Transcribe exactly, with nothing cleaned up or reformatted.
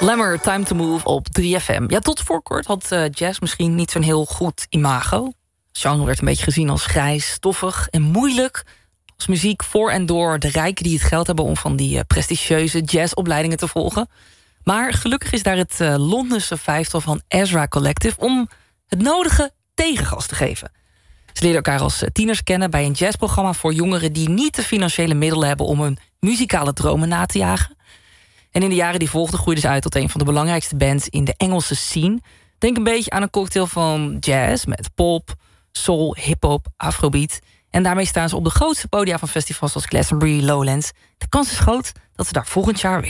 Lemmer, Time to Move op drie F M. Ja, tot voor kort had uh, jazz misschien niet zo'n heel goed imago. Het genre werd een beetje gezien als grijs, stoffig en moeilijk. Als muziek voor en door de rijken die het geld hebben om van die uh, prestigieuze jazzopleidingen te volgen. Maar gelukkig is daar het uh, Londense vijftal van Ezra Collective om het nodige tegengas te geven. Ze leerden elkaar als tieners kennen bij een jazzprogramma voor jongeren die niet de financiële middelen hebben om hun muzikale dromen na te jagen. En in de jaren die volgden groeiden ze uit tot een van de belangrijkste bands in de Engelse scene. Denk een beetje aan een cocktail van jazz met pop, soul, hip-hop, afrobeat. En daarmee staan ze op de grootste podia van festivals als Glastonbury, Lowlands. De kans is groot dat ze daar volgend jaar weer